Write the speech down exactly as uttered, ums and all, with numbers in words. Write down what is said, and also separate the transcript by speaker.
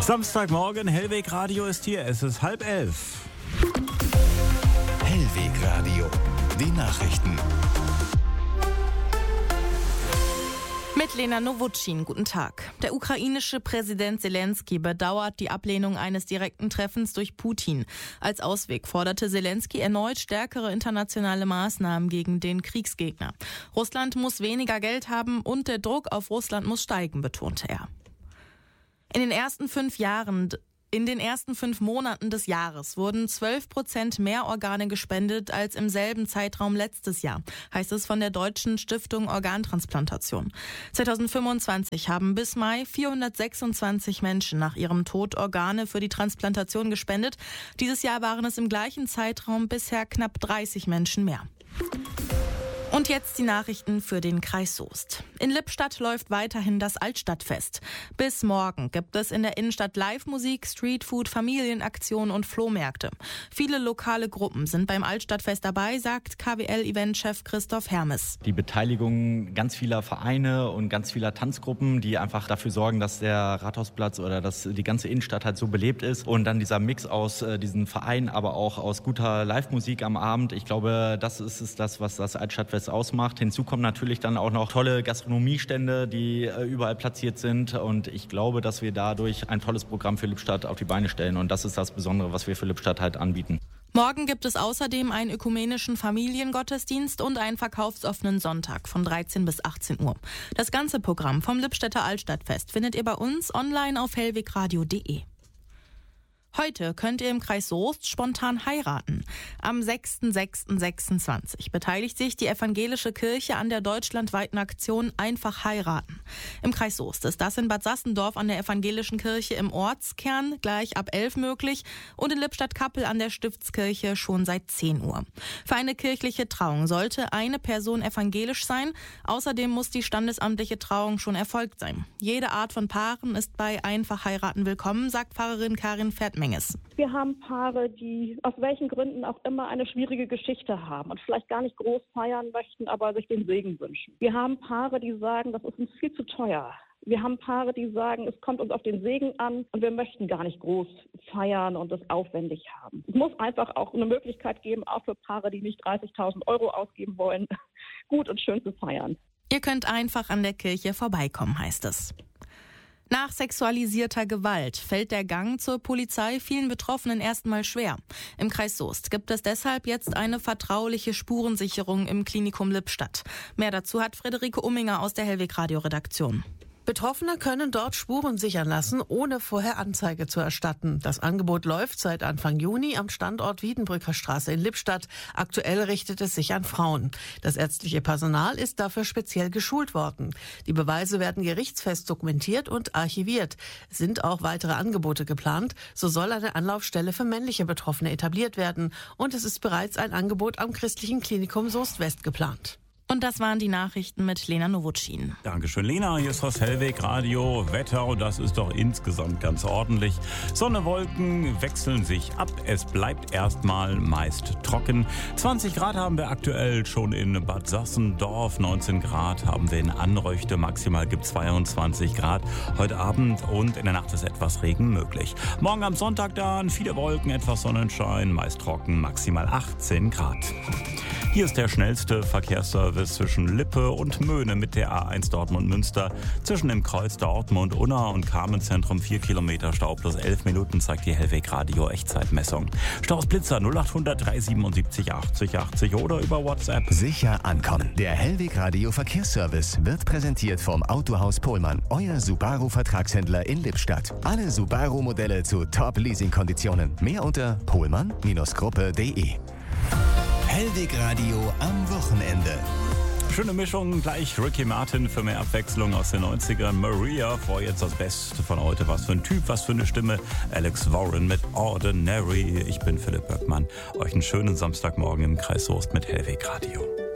Speaker 1: Samstagmorgen, Hellweg Radio ist hier, es ist halb elf.
Speaker 2: Hellweg Radio, die Nachrichten.
Speaker 3: Mit Lena Nowotschin, guten Tag. Der ukrainische Präsident Selensky bedauert die Ablehnung eines direkten Treffens durch Putin. Als Ausweg forderte Selensky erneut stärkere internationale Maßnahmen gegen den Kriegsgegner. Russland muss weniger Geld haben und der Druck auf Russland muss steigen, betonte er. In den ersten fünf Jahren In den ersten fünf Monaten des Jahres wurden zwölf Prozent mehr Organe gespendet als im selben Zeitraum letztes Jahr, heißt es von der Deutschen Stiftung Organtransplantation. zweitausendfünfundzwanzig haben bis Mai vierhundertsechsundzwanzig Menschen nach ihrem Tod Organe für die Transplantation gespendet. Dieses Jahr waren es im gleichen Zeitraum bisher knapp dreißig Menschen mehr. Und jetzt die Nachrichten für den Kreis Soest. In Lippstadt läuft weiterhin das Altstadtfest. Bis morgen gibt es in der Innenstadt Live-Musik, Streetfood, Familienaktionen und Flohmärkte. Viele lokale Gruppen sind beim Altstadtfest dabei, sagt K W L-Eventchef Christoph Hermes.
Speaker 4: Die Beteiligung ganz vieler Vereine und ganz vieler Tanzgruppen, die einfach dafür sorgen, dass der Rathausplatz oder dass die ganze Innenstadt halt so belebt ist. Und dann dieser Mix aus äh, diesen Vereinen, aber auch aus guter Live-Musik am Abend. Ich glaube, das ist es das, was das Altstadtfest ausmacht. Hinzu kommen natürlich dann auch noch tolle Gastronomiestände, die äh, überall platziert sind. Und ich glaube, dass wir dadurch ein tolles Programm für Lippstadt auf die Beine stellen. Und das ist das Besondere, was wir für Lippstadt halt anbieten.
Speaker 3: Morgen gibt es außerdem einen ökumenischen Familiengottesdienst und einen verkaufsoffenen Sonntag von dreizehn bis achtzehn Uhr. Das ganze Programm vom Lippstädter Altstadtfest findet ihr bei uns online auf hellwegradio punkt de. Heute könnt ihr im Kreis Soest spontan heiraten. Am sechster sechster sechsundzwanzig beteiligt sich die evangelische Kirche an der deutschlandweiten Aktion Einfach heiraten. Im Kreis Soest ist das in Bad Sassendorf an der evangelischen Kirche im Ortskern gleich ab elf möglich und in Lippstadt-Kappel an der Stiftskirche schon seit zehn Uhr. Für eine kirchliche Trauung sollte eine Person evangelisch sein. Außerdem muss die standesamtliche Trauung schon erfolgt sein. Jede Art von Paaren ist bei Einfach heiraten willkommen, sagt Pfarrerin Karin Pferdmenges.
Speaker 5: Wir haben Paare, die aus welchen Gründen auch immer eine schwierige Geschichte haben und vielleicht gar nicht groß feiern möchten, aber sich den Segen wünschen. Wir haben Paare, die sagen, das ist uns viel zu teuer. Wir haben Paare, die sagen, es kommt uns auf den Segen an und wir möchten gar nicht groß feiern und es aufwendig haben. Es muss einfach auch eine Möglichkeit geben, auch für Paare, die nicht dreißigtausend Euro ausgeben wollen, gut und schön zu feiern.
Speaker 3: Ihr könnt einfach an der Kirche vorbeikommen, heißt es. Nach sexualisierter Gewalt fällt der Gang zur Polizei vielen Betroffenen erstmal schwer. Im Kreis Soest gibt es deshalb jetzt eine vertrauliche Spurensicherung im Klinikum Lippstadt. Mehr dazu hat Friederike Umminger aus der Hellweg-Radio-Redaktion.
Speaker 6: Betroffene können dort Spuren sichern lassen, ohne vorher Anzeige zu erstatten. Das Angebot läuft seit Anfang Juni am Standort Wiedenbrücker Straße in Lippstadt. Aktuell richtet es sich an Frauen. Das ärztliche Personal ist dafür speziell geschult worden. Die Beweise werden gerichtsfest dokumentiert und archiviert. Es sind auch weitere Angebote geplant. So soll eine Anlaufstelle für männliche Betroffene etabliert werden. Und es ist bereits ein Angebot am Christlichen Klinikum Soest West geplant.
Speaker 3: Und das waren die Nachrichten mit Lena Nowotschin.
Speaker 1: Dankeschön, Lena. Hier ist das Hellweg Radio. Wetter, und das ist doch insgesamt ganz ordentlich. Sonne, Wolken wechseln sich ab. Es bleibt erstmal meist trocken. zwanzig Grad haben wir aktuell schon in Bad Sassendorf. neunzehn Grad haben wir in Anröchte. Maximal gibt zweiundzwanzig Grad. Heute Abend und in der Nacht ist etwas Regen möglich. Morgen am Sonntag dann viele Wolken, etwas Sonnenschein, meist trocken, maximal achtzehn Grad. Hier ist der schnellste Verkehrsservice zwischen Lippe und Möhne mit der A eins Dortmund-Münster. Zwischen dem Kreuz Dortmund-Unna und Carmenzentrum vier Kilometer Stau plus elf Minuten zeigt die Hellweg-Radio-Echtzeitmessung. Staus Blitzer null achthundert dreihundertsiebenundsiebzig achtzig achtzig oder über WhatsApp.
Speaker 2: Sicher ankommen. Der Hellweg Radio Verkehrsservice wird präsentiert vom Autohaus Pohlmann, euer Subaru-Vertragshändler in Lippstadt. Alle Subaru-Modelle zu Top-Leasing-Konditionen. Mehr unter pohlmann Gruppe punkt de. Hellweg Radio am Wochenende.
Speaker 1: Schöne Mischung, gleich Ricky Martin für mehr Abwechslung aus den neunzigern. Maria, vor jetzt das Beste von heute. Was für ein Typ, was für eine Stimme. Alex Warren mit Ordinary. Ich bin Philipp Böckmann. Euch einen schönen Samstagmorgen im Kreis Soest mit Hellweg Radio.